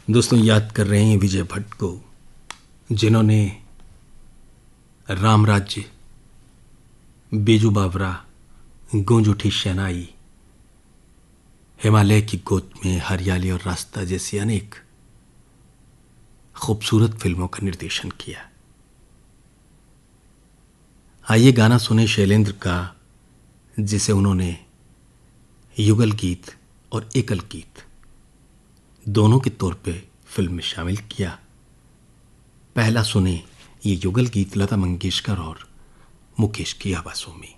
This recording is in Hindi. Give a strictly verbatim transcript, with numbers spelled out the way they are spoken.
दोस्तों, याद कर रहे हैं विजय भट्ट को, जिन्होंने राम राज्य, बेजू बावरा, गूंज उठी शहनाई, हिमालय की गोद में हरियाली और रास्ता जैसी अनेक खूबसूरत फिल्मों का निर्देशन किया। आइए गाना सुने शैलेंद्र का, जिसे उन्होंने युगल गीत और एकल गीत दोनों के तौर पे फिल्म में शामिल किया। पहला सुने ये युगल गीत लता मंगेशकर और मुकेश की आवाज़ों में।